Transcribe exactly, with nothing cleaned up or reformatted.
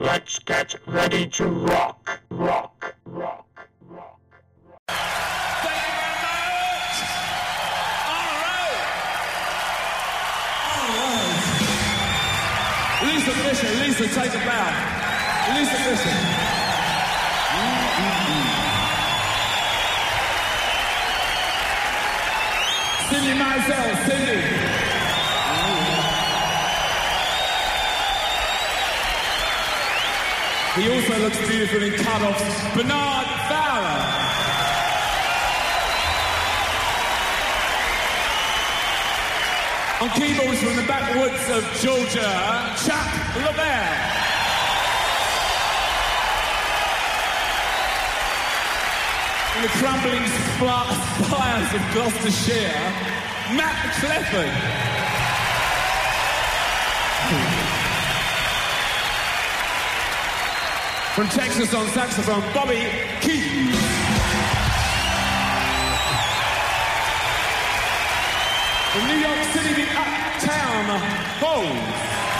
Let's get ready to rock, rock, rock, rock. Thank you very much! All right! All right. Lisa Fisher, Lisa, take a bow. Lisa Fisher. Mm-hmm. Cindy Mizell, Cindy. He also looks beautiful in cut-offs. Bernard Fowler. On keyboards from the backwoods of Georgia, Chuck LaBelle. In the crumbling spires of Gloucestershire, Matt Clifford. From Texas on saxophone, Bobby Keys. From New York City, the Uptown Hoes.